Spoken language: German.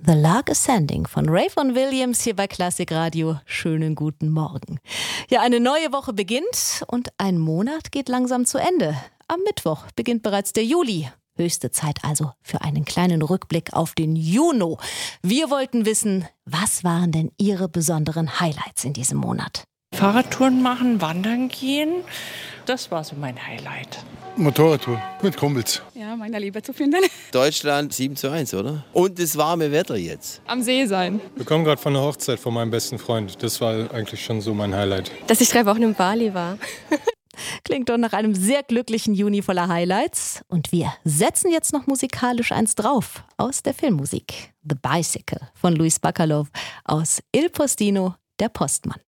The Lark Ascending von Ray Vaughan Williams hier bei Klassik Radio. Schönen guten Morgen. Ja, eine neue Woche beginnt und ein Monat geht langsam zu Ende. Am Mittwoch beginnt bereits der Juli. Höchste Zeit also für einen kleinen Rückblick auf den Juni. Wir wollten wissen, was waren denn Ihre besonderen Highlights in diesem Monat? Fahrradtouren machen, wandern gehen, das war so mein Highlight. Motorradtour mit Kumpels. Ja, meiner Liebe zu finden. Deutschland 7:1, oder? Und das warme Wetter jetzt. Am See sein. Wir kommen gerade von der Hochzeit von meinem besten Freund. Das war eigentlich schon so mein Highlight. Dass ich 3 Wochen in Bali war. Klingt doch nach einem sehr glücklichen Juni voller Highlights. Und wir setzen jetzt noch musikalisch eins drauf aus der Filmmusik. The Bicycle von Luis Bacalov aus Il Postino, der Postmann.